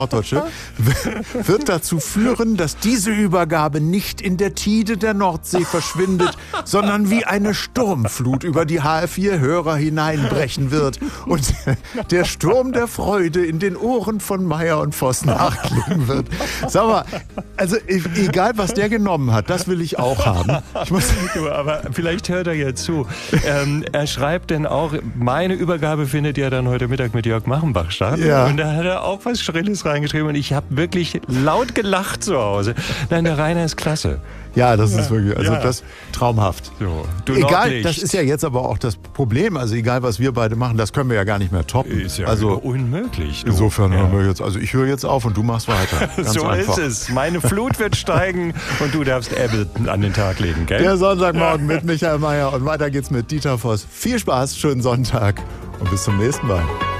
Norddeutsche, wird dazu führen, dass diese Übergabe nicht in der Tide der Nordsee verschwindet, sondern wie eine Sturmflut über die HR4-Hörer hineinbrechen wird und der Sturm der Freude in den Ohren von Meier und Voss nachklingen wird. Sag mal, also egal was der genommen hat, das will ich auch haben. Aber vielleicht hört er ja zu. Er schreibt denn auch, meine Übergabe findet ja dann heute Mittag mit Jörg Machenbach statt. Ja. Und da hat er auch was Schrilles reingeschrieben und ich habe wirklich laut gelacht zu Hause. Nein, der Rainer ist klasse. Ja, das ist wirklich, also das traumhaft. So, du egal, Nordlicht. das ist ja jetzt aber auch das Problem, also egal was wir beide machen, das können wir ja gar nicht mehr toppen. Ist ja also unmöglich. Du. Insofern hören wir jetzt, also ich höre jetzt auf und du machst weiter. Ganz so einfach. ist es. Meine Flut wird steigen und du darfst Ableton an den Tag legen, gell? Der Sonntagmorgen mit Michael Meier und weiter geht's mit Dieter Voss. Viel Spaß, schönen Sonntag und bis zum nächsten Mal.